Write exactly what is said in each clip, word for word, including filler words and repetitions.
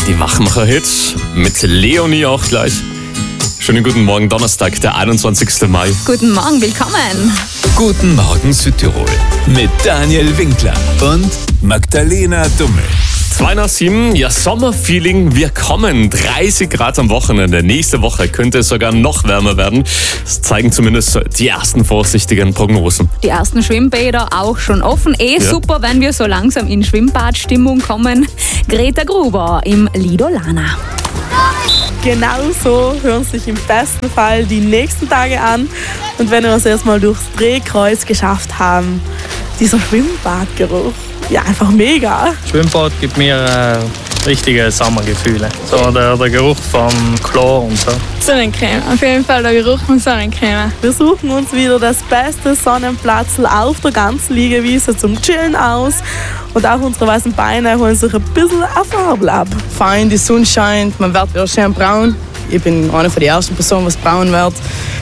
Die Wachmacher-Hits mit Leonie auch gleich. Schönen guten Morgen, Donnerstag, der einundzwanzigsten Mai. Guten Morgen, willkommen. Guten Morgen Südtirol mit Daniel Winkler und Magdalena Dummel. zwei nach sieben, ja, Sommerfeeling, wir kommen. dreißig Grad am Wochenende. Nächste Woche könnte es sogar noch wärmer werden. Das zeigen zumindest die ersten vorsichtigen Prognosen. Die ersten Schwimmbäder auch schon offen. Eh Ja. super, wenn wir so langsam in Schwimmbadstimmung kommen. Greta Gruber im Lido Lana. Genau so hören sich im besten Fall die nächsten Tage an. Und wenn wir uns erstmal durchs Drehkreuz geschafft haben, dieser Schwimmbadgeruch, ja, einfach mega. Schwimmbad gibt mir äh, richtige Sommergefühle. So der, der Geruch vom Chlor und so. Sonnencreme, auf jeden Fall der Geruch von Sonnencreme. Wir suchen uns wieder das beste Sonnenplatzl auf der ganzen Liegewiese zum Chillen aus. Und auch unsere weißen Beine holen sich ein bisschen eine Farbe ab. Fein, die Sonne scheint, man wird wieder schön braun. Ich bin eine von den ersten Personen, die braun wird.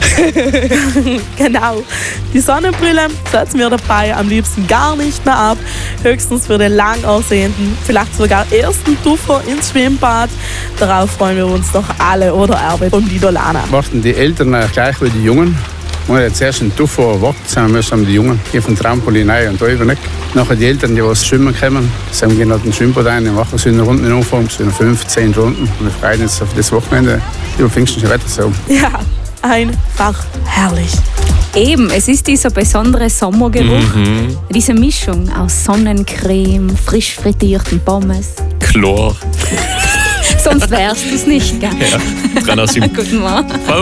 Genau. Die Sonnenbrille setzen wir dabei am liebsten gar nicht mehr ab. Höchstens für den lang ersehnten, vielleicht sogar ersten Tuffer ins Schwimmbad. Darauf freuen wir uns doch alle, oder Erbe vom Lido Lana. Warten die Eltern gleich wie die Jungen. Wenn jetzt erst ein Tuffer wartet, sind wir müssen die Jungen hier vom Trampolin rein und da über nicht. Nachher die Eltern, die was schwimmen kommen, sind gehen halt ins Schwimmbad rein und machen so eine Runden in Umfang, so eine fünf, zehn Runden. Und wir freuen uns auf das Wochenende über Pfingsten schon weiter so. Ja, einfach herrlich. Eben, es ist dieser besondere Sommergeruch. Mhm. Diese Mischung aus Sonnencreme, frisch frittierten Pommes. Chlor. Sonst wärst du es nicht, gell? Ja, drei nach sieben. Guten Morgen.